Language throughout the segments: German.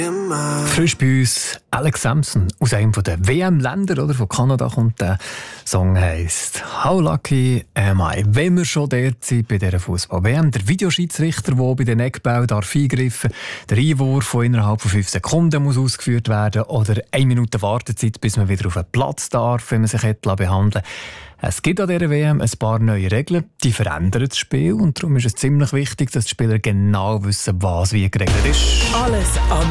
Frisch bei uns Alex Samson aus einem der WM-Länder oder von Kanada kommt der Song heisst «How Lucky Am I?». Wenn wir schon dort sind bei dieser Fußball-WM, der Videoschiedsrichter, der bei den Eckbällen eingreifen darf, der Einwurf, der innerhalb von 5 Sekunden muss ausgeführt werden oder 1 Minute Wartezeit, bis man wieder auf den Platz darf, wenn man sich behandeln lässt. Es gibt an dieser WM ein paar neue Regeln, die verändern das Spiel und darum ist es ziemlich wichtig, dass die Spieler genau wissen, was wie geregelt ist. Alles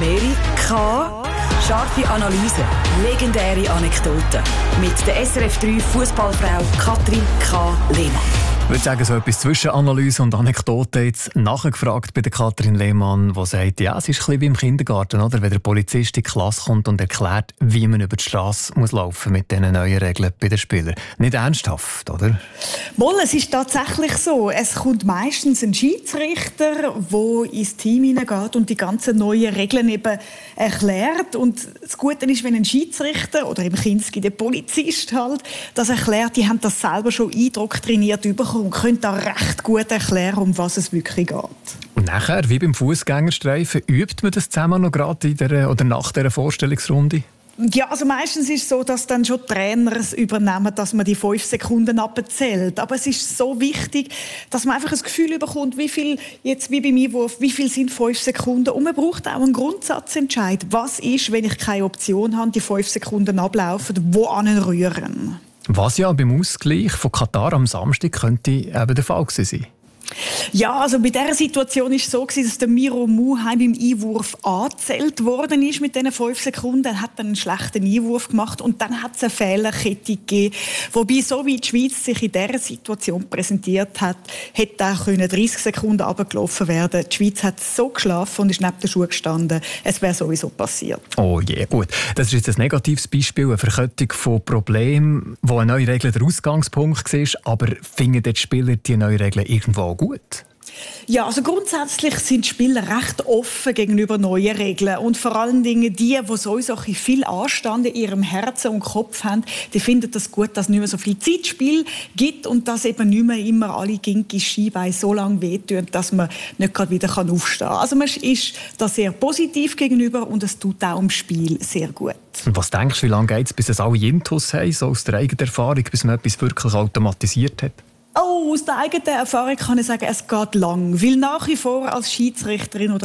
Amerika, scharfe Analyse, legendäre Anekdoten mit der SRF 3 Fußballfrau Katrin K. Lehmann. Ich würde sagen, so etwas zwischen Analyse und Anekdote jetzt nachgefragt bei der Katrin Lehmann, die sagt, ja, es ist ein bisschen wie im Kindergarten, oder? Wenn der Polizist in die Klasse kommt und erklärt, wie man über die Straße muss laufen mit diesen neuen Regeln bei den Spielern. Nicht ernsthaft, oder? Moll, es ist tatsächlich so. Es kommt meistens ein Schiedsrichter, der ins Team hineingeht und die ganzen neuen Regeln eben erklärt. Und das Gute ist, wenn ein Schiedsrichter oder im Kinski der Polizist halt das erklärt, die haben das selber schon eindoktriniert bekommen und können da recht gut erklären, um was es wirklich geht. Und nachher, wie beim Fußgängerstreifen, übt man das zusammen noch gerade in der, oder nach dieser Vorstellungsrunde? Ja, also meistens ist es so, dass dann schon Trainer es übernehmen, dass man die 5 Sekunden abzählt. Aber es ist so wichtig, dass man einfach ein Gefühl bekommt, wie viel, jetzt wie beim Einwurf, wie viel sind 5 Sekunden. Und man braucht auch einen Grundsatzentscheid. Was ist, wenn ich keine Option habe, die 5 Sekunden ablaufen, wo anrühren? Was ja beim Ausgleich von Katar am Samstag könnte eben der Fall gewesen sein. Ja, also bei dieser Situation war es so, dass der Miro Muheim im Einwurf angezählt worden ist mit diesen 5 Sekunden. Er hat dann einen schlechten Einwurf gemacht und dann hat es eine Fehlerkette gegeben. Wobei, so wie die Schweiz sich in dieser Situation präsentiert hat, hätte auch 30 Sekunden runtergelaufen werden. Die Schweiz hat so geschlafen und ist neben der Schuhe gestanden. Es wäre sowieso passiert. Oh je, gut. Das ist jetzt ein negatives Beispiel, eine Verkettung von Problemen, wo eine neue Regel der Ausgangspunkt war. Aber finden die Spieler die neue Regeln irgendwo gut? Ja, also grundsätzlich sind die Spieler recht offen gegenüber neuen Regeln. Und vor allen Dingen die sowieso viel Anstand in ihrem Herzen und Kopf haben, die finden das gut, dass es nicht mehr so viel Zeitspiel gibt und dass eben nicht mehr immer alle Ginki Skibeine so lange wehtun, dass man nicht gerade wieder aufstehen kann. Also man ist da sehr positiv gegenüber und es tut auch im Spiel sehr gut. Und was denkst du, wie lange geht es, bis es alle Intus haben, so aus der eigenen Erfahrung, bis man etwas wirklich automatisiert hat? Oh, aus der eigenen Erfahrung kann ich sagen, es geht lang. Weil nach wie vor als Schiedsrichterin oder